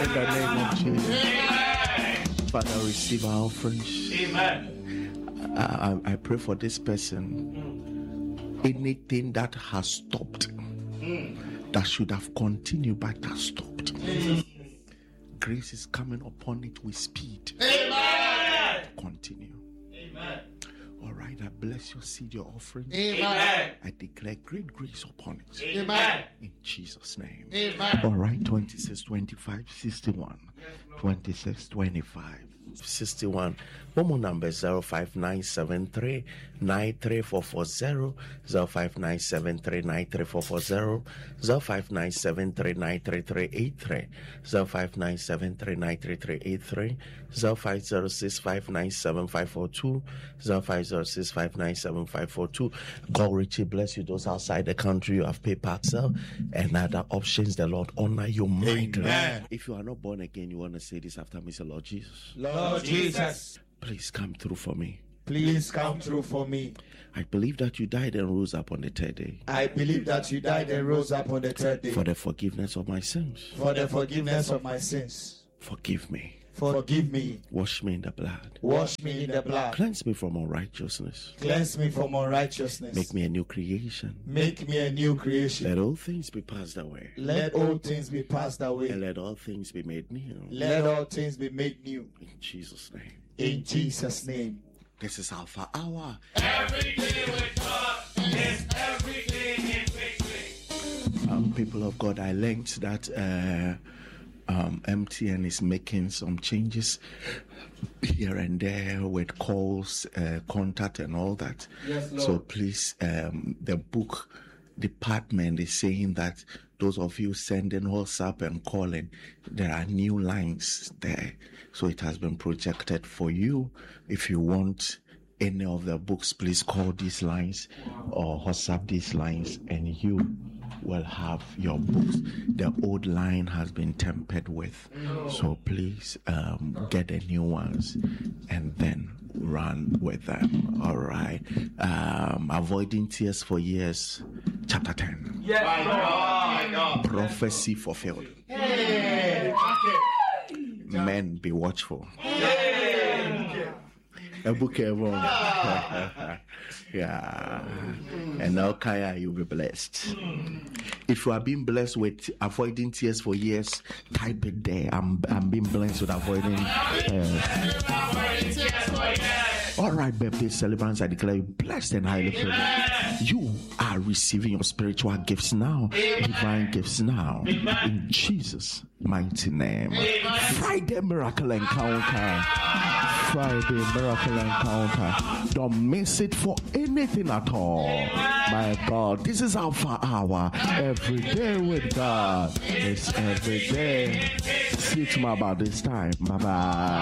In the name of Jesus. Father, receive our offerings. Amen. I pray for this person. Anything that has stopped, that should have continued but has stopped. Grace is coming upon it with speed. Amen. Continue. Amen. All right, I bless your seed, your offering. Amen. I declare great grace upon it. Amen. In Jesus' name. Amen. All right, 26, 25, 61. 26, 25, 61. Momo number 05973 93440, 05973 93440, 05973 93383, 05973 93383, 0506 597 542, 0506 597 542. God richly bless you. Those outside the country, you have PayPal, and other options. The Lord honor you mightily. If you are not born again, you want to say this after me. Say, Lord Jesus. Lord Jesus, Please come through for me. please come through for me. I believe that you died and rose up on the third day I believe that you died and rose up on the third day for the forgiveness of my sins. for the forgiveness of my sins. Forgive me. Forgive me. Wash me in the blood. Wash me in the blood. Cleanse me from unrighteousness. Cleanse me from unrighteousness. Make me a new creation. Make me a new creation. Let all things be passed away. Let all things be passed And away. let all things be made new. Let all things be made new. In Jesus' name. In Jesus' name. This is Alpha Hour. Everything with God is everything in victory. People of God, I learned that MTN is making some changes here and there with calls, contact and all that. Yes, Lord. So please, the book department is saying that those of you sending WhatsApp and calling, there are new lines there. So it has been projected for you. If you want any of the books, please call these lines or WhatsApp these lines and you will have your books. The old line has been tampered with. So please get the new ones and then run with them. All right. Avoiding Tears for Years, chapter 10. Yes, my God. Prophecy fulfilled. Men be watchful. A book everyone. Yeah. And now Kaya, you'll be blessed. If you are being blessed with avoiding tears for years, type it there. I'm being blessed with avoiding all right, birthday celebrants, I declare you blessed and highly favored. You are receiving your spiritual gifts now, divine gifts now, in Jesus' mighty name. Friday miracle encounter. Friday miracle encounter. Don't miss it for anything at all. My God, this is Alpha Hour. Every day with God. It's every day. See you tomorrow about this time. Bye bye.